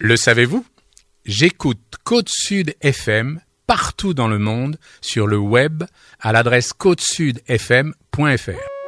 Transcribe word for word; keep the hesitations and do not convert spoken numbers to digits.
Le savez-vous ? J'écoute Côte-Sud F M partout dans le monde sur le web à l'adresse côte sud f m point f r.